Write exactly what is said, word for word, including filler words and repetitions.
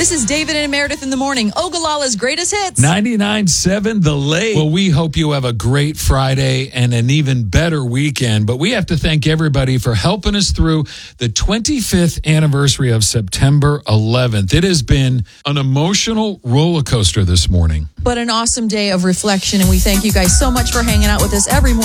This is David and Meredith in the morning. Ogallala's greatest hits. ninety-nine point seven The Lake. Well, we hope you have a great Friday and an even better weekend. But we have to thank everybody for helping us through the twenty-fifth anniversary of September eleventh. It has been an emotional roller coaster this morning. But an awesome day of reflection. And we thank you guys so much for hanging out with us every morning.